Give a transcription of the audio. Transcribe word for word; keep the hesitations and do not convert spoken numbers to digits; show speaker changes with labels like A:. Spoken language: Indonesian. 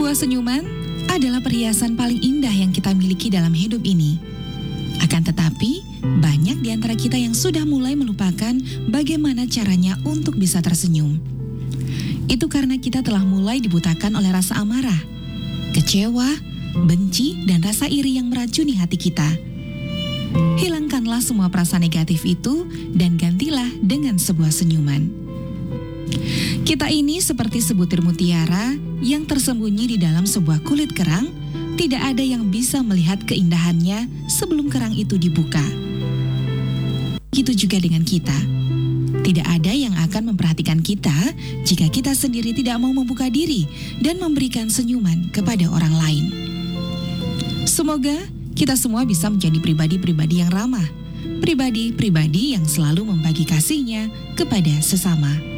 A: Sebuah senyuman adalah perhiasan paling indah yang kita miliki dalam hidup ini. Akan tetapi, banyak di antara kita yang sudah mulai melupakan bagaimana caranya untuk bisa tersenyum. Itu karena kita telah mulai dibutakan oleh rasa amarah, kecewa, benci, dan rasa iri yang meracuni hati kita. Hilangkanlah semua perasaan negatif itu dan gantilah dengan sebuah senyuman. Kita ini seperti sebutir mutiara yang tersembunyi di dalam sebuah kulit kerang. Tidak ada yang bisa melihat keindahannya sebelum kerang itu dibuka. Gitu juga dengan kita. Tidak ada yang akan memperhatikan kita jika kita sendiri tidak mau membuka diri dan memberikan senyuman kepada orang lain. Semoga kita semua bisa menjadi pribadi-pribadi yang ramah, pribadi-pribadi yang selalu membagi kasihnya kepada sesama.